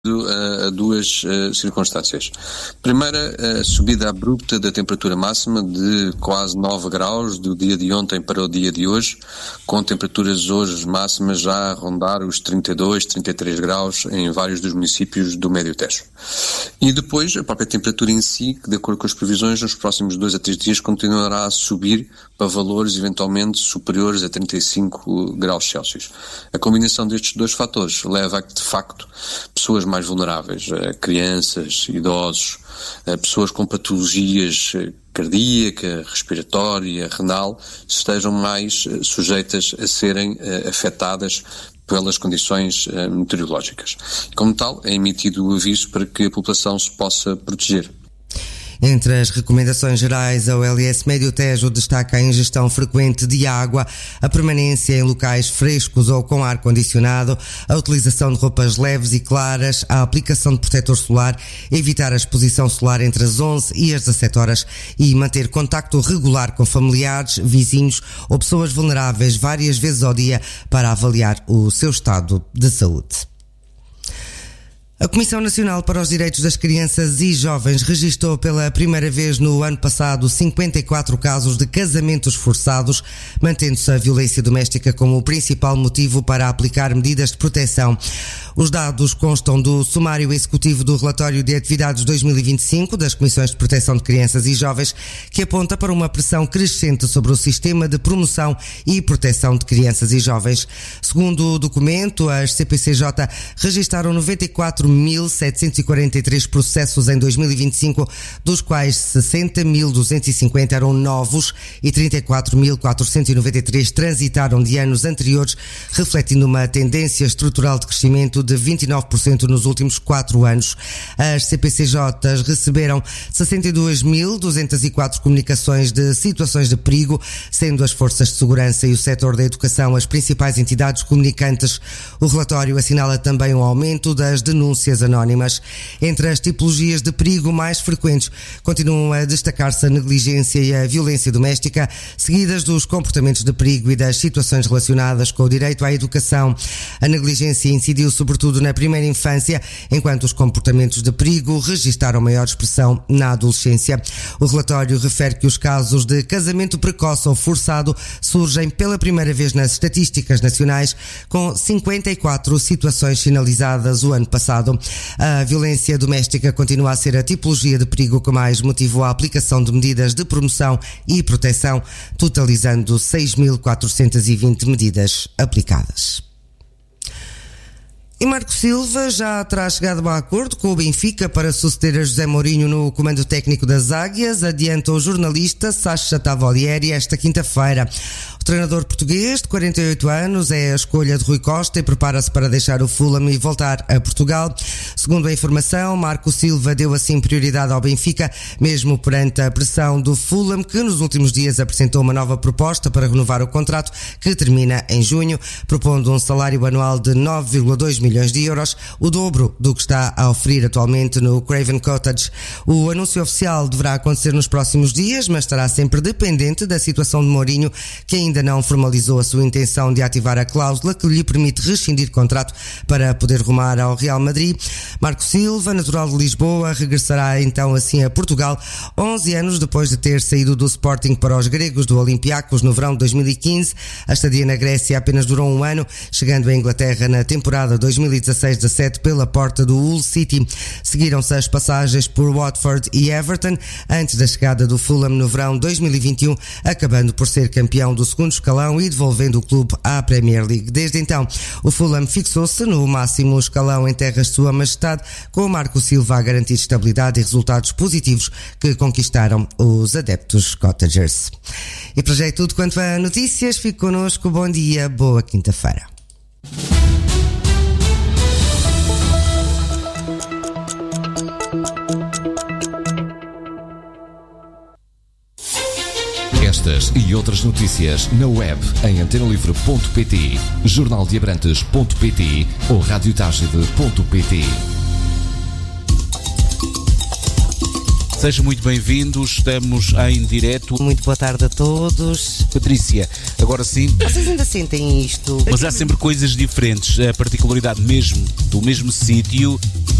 a duas circunstâncias. Primeira, a subida abrupta da temperatura máxima de quase 9 graus do dia de ontem para o dia de hoje, com temperaturas hoje máximas já a rondar os 32, 33 graus em vários dos municípios do Médio Tejo. E depois, a própria temperatura em si, que de acordo com as previsões, nos próximos 2 a 3 dias continuará a subir para valores eventualmente superiores a 35 graus Celsius. A combinação destes dois fatores leva a que, de facto, pessoas mais vulneráveis, crianças, idosos, pessoas com patologias cardíaca, respiratória, renal, estejam mais sujeitas a serem afetadas pelas condições meteorológicas. Como tal, é emitido o aviso para que a população se possa proteger. Entre as recomendações gerais, a OLS Médio Tejo destaca a ingestão frequente de água, a permanência em locais frescos ou com ar-condicionado, a utilização de roupas leves e claras, a aplicação de protetor solar, evitar a exposição solar entre as 11 e as 17 horas e manter contacto regular com familiares, vizinhos ou pessoas vulneráveis várias vezes ao dia para avaliar o seu estado de saúde. A Comissão Nacional para os Direitos das Crianças e Jovens registrou pela primeira vez no ano passado 54 casos de casamentos forçados, mantendo-se a violência doméstica como o principal motivo para aplicar medidas de proteção. Os dados constam do sumário executivo do relatório de atividades 2025 das Comissões de Proteção de Crianças e Jovens, que aponta para uma pressão crescente sobre o sistema de promoção e proteção de crianças e jovens. Segundo o documento, as CPCJ registraram 94.743 processos em 2025, dos quais 60.250 eram novos e 34.493 transitaram de anos anteriores, refletindo uma tendência estrutural de crescimento de 29% nos últimos 4 anos. As CPCJs receberam 62.204 comunicações de situações de perigo, sendo as forças de segurança e o setor da educação as principais entidades comunicantes. O relatório assinala também um aumento das denúncias anónimas. Entre as tipologias de perigo mais frequentes, continuam a destacar-se a negligência e a violência doméstica, seguidas dos comportamentos de perigo e das situações relacionadas com o direito à educação. A negligência incidiu sobretudo na primeira infância, enquanto os comportamentos de perigo registaram maior expressão na adolescência. O relatório refere que os casos de casamento precoce ou forçado surgem pela primeira vez nas estatísticas nacionais, com 54 situações sinalizadas o ano passado. A violência doméstica continua a ser a tipologia de perigo que mais motivou a aplicação de medidas de promoção e proteção, totalizando 6.420 medidas aplicadas. E Marco Silva já terá chegado a acordo com o Benfica para suceder a José Mourinho no comando técnico das Águias, adianta o jornalista Sacha Tavolieri esta quinta-feira. O treinador português, de 48 anos, é a escolha de Rui Costa e prepara-se para deixar o Fulham e voltar a Portugal. Segundo a informação, Marco Silva deu assim prioridade ao Benfica, mesmo perante a pressão do Fulham, que nos últimos dias apresentou uma nova proposta para renovar o contrato, que termina em junho, propondo um salário anual de 9,2 milhões de euros, o dobro do que está a oferir atualmente no Craven Cottage. O anúncio oficial deverá acontecer nos próximos dias, mas estará sempre dependente da situação de Mourinho, que ainda não formalizou a sua intenção de ativar a cláusula que lhe permite rescindir contrato para poder rumar ao Real Madrid. Marco Silva, natural de Lisboa, regressará então assim a Portugal 11 anos depois de ter saído do Sporting para os gregos do Olympiacos no verão de 2015. A estadia na Grécia apenas durou um ano, chegando à Inglaterra na temporada 2016-17 pela porta do Hull City. Seguiram-se as passagens por Watford e Everton antes da chegada do Fulham no verão 2021, acabando por ser campeão do segundo escalão e devolvendo o clube à Premier League. Desde então, o Fulham fixou-se no máximo escalão em terras de Sua Majestade, com o Marco Silva a garantir estabilidade e resultados positivos que conquistaram os adeptos Cottagers. E para já é tudo quanto a notícias. Fique connosco. Bom dia, boa quinta-feira. Estas e outras notícias na web em antenalivre.pt, jornaldeabrantes.pt ou radiotagide.pt. Sejam muito bem-vindos, estamos em direto. Muito boa tarde a todos. Patrícia, agora sim. Vocês ainda sentem isto? Mas há sempre coisas diferentes, a particularidade mesmo do mesmo sítio.